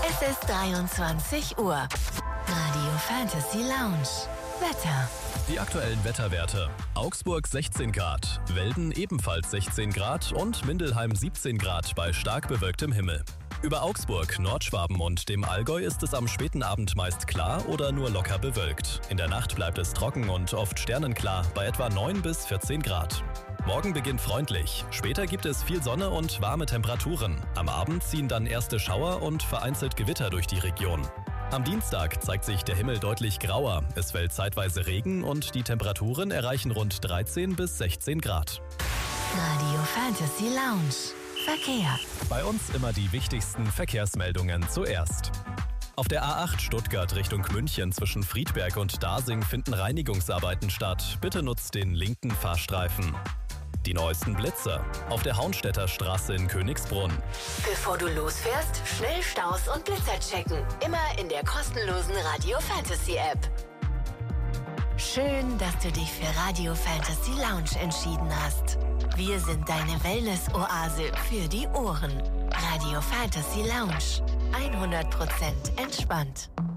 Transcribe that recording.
Es ist 23 Uhr. Radio Fantasy Lounge. Wetter. Die aktuellen Wetterwerte. Augsburg 16 Grad, Welden ebenfalls 16 Grad und Mindelheim 17 Grad bei stark bewölktem Himmel. Über Augsburg, Nordschwaben und dem Allgäu ist es am späten Abend meist klar oder nur locker bewölkt. In der Nacht bleibt es trocken und oft sternenklar bei etwa 9 bis 14 Grad. Morgen beginnt freundlich. Später gibt es viel Sonne und warme Temperaturen. Am Abend ziehen dann erste Schauer und vereinzelt Gewitter durch die Region. Am Dienstag zeigt sich der Himmel deutlich grauer. Es fällt zeitweise Regen und die Temperaturen erreichen rund 13 bis 16 Grad. Radio Fantasy Lounge. Verkehr. Bei uns immer die wichtigsten Verkehrsmeldungen zuerst. Auf der A8 Stuttgart Richtung München zwischen Friedberg und Dasing finden Reinigungsarbeiten statt. Bitte nutzt den linken Fahrstreifen. Die neuesten Blitze. Auf der Haunstädter Straße in Königsbrunn. Bevor du losfährst, schnell Staus und Blitzer checken. Immer in der kostenlosen Radio Fantasy App. Schön, dass du dich für Radio Fantasy Lounge entschieden hast. Wir sind deine Wellness-Oase für die Ohren. Radio Fantasy Lounge. 100% entspannt.